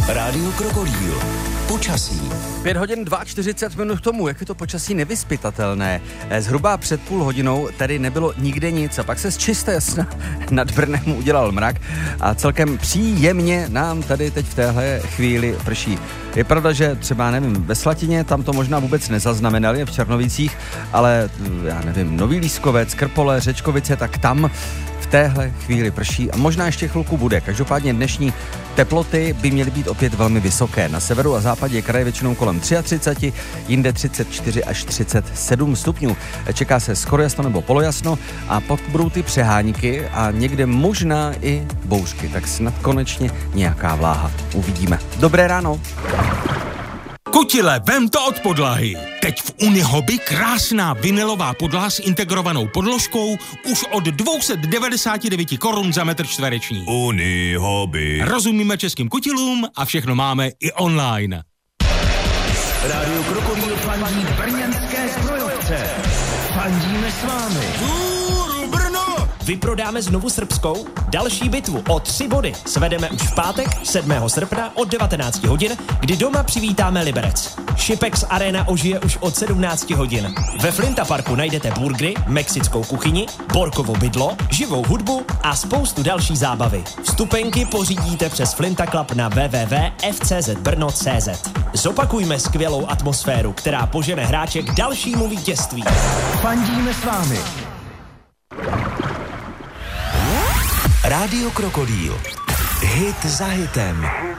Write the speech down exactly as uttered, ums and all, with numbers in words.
Rádio Krokodýl. Počasí. Pět hodin čtyřicet dva minut tomu, jak je to počasí nevyzpytatelné. Zhruba před půl hodinou tady nebylo nikde nic a pak se z čisté jasna nad Brnem udělal mrak a celkem příjemně nám tady teď v téhle chvíli prší. Je pravda, že třeba, nevím, ve Slatině, tam to možná vůbec nezaznamenali, v Černovicích, ale já nevím, Nový Lískovec, Krpole, Řečkovice, tak tam v téhle chvíli prší a možná ještě chvilku bude. Každopádně dnešní teploty by měly být opět velmi vysoké. Na severu a západě kraje většinou kolem třicet tři, jinde třicet čtyři až třicet sedm stupňů. Čeká se skoro jasno nebo polojasno a pak budou ty přehánky a někde možná i bouřky. Tak snad konečně nějaká vláha. Uvidíme. Dobré ráno. Kutile, vem to od podlahy. Teď v Unihobby krásná vinylová podlaha s integrovanou podložkou už od dvě stě devadesát devět korun za metr čtvereční. Unihobby. Rozumíme českým kutilům a všechno máme i online. Rádio Krokodýl fandí brněnské zbrojovce. Fandíme s vámi. Fůru, Brno! Vyprodáme znovu srbskou? Další bitvu o tři body svedeme už v pátek sedmého srpna od devatenáct hodin, kdy doma přivítáme Liberec. Šipex Arena ožije už od sedmnáct hodin. Ve Flinta Parku najdete burgery, mexickou kuchyni, Borkovo bydlo, živou hudbu a spoustu další zábavy. Vstupenky pořídíte přes Flinta Club na w w w tečka f c z brno tečka c z. Zopakujme skvělou atmosféru, která požene hráče k dalšímu vítězství. Fandíme s vámi. Rádio Krokodýl. Hit za hitem.